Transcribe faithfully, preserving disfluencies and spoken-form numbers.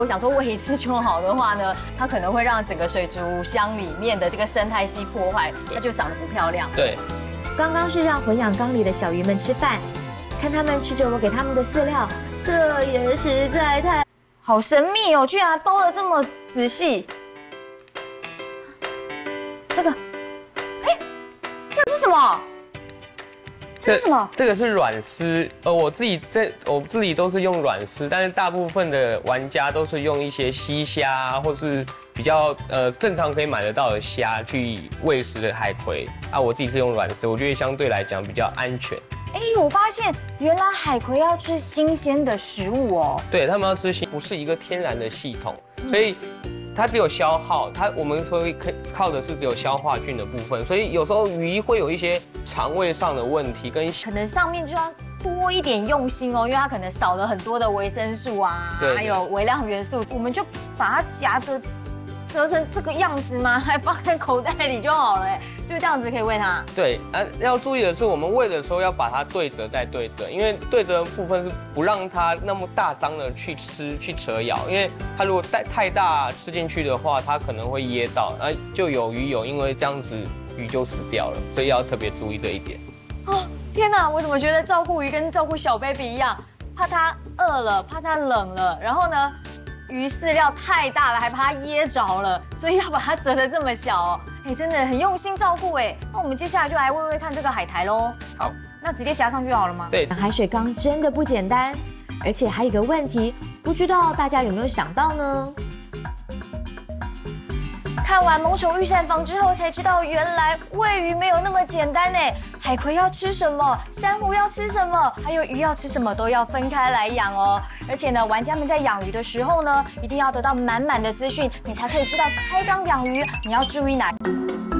我想说喂一次就好的话呢，它可能会让整个水族箱里面的这个生态系破坏，它就长得不漂亮。 对， 刚刚是让混养缸里的小鱼们吃饭，看他们吃着我给他们的饲料，这也实在太…… 好神秘哦，居然包得这么仔细。这个，哎，这个是什么？这是什么？ 这个是软丝，呃，我自己在我自己都是用软丝，但是大部分的玩家都是用一些溪虾或是比较呃正常可以买得到的虾去喂食的海葵啊。我自己是用软丝，我觉得相对来讲比较安全。 哎，我发现原来海葵要吃新鲜的食物哦。 对，他们要吃新，不是一个天然的系统，所以它只有消耗，它我们所以可靠的是只有消化菌的部分，所以有时候鱼会有一些肠胃上的问题，跟可能上面就要多一点用心哦，因为它可能少了很多的维生素啊， 对对还有微量元素，我们就把它夹着折成这个样子吗？还放在口袋里就好了，哎，就这样子可以喂它。 对，啊，要注意的是，我们喂的时候要把它对折再对折，因为对折的部分是不让它那么大张的去吃去扯咬，因为它如果太太大吃进去的话，它可能会噎到，啊，就有鱼有因为这样子鱼就死掉了，所以要特别注意这一点。 哦，天哪，我怎么觉得照顾鱼跟照顾小 baby 一样？怕它饿了，怕它冷了，然后呢？鱼饲料太大了，还怕它噎着了，所以要把它折得这么小哦。哎，真的很用心照顾哎。那我们接下来就来喂喂看这个海苔喽。 好， 那直接夹上去好了吗？ 对， 海水缸真的不简单，而且还有一个问题，不知道大家有没有想到呢？ 看完萌宠御膳房之后，才知道原来喂鱼没有那么简单哎。海葵要吃什么，珊瑚要吃什么，还有鱼要吃什么，都要分开来养哦。而且呢，玩家们在养鱼的时候呢，一定要得到满满的资讯，你才可以知道开缸养鱼你要注意哪。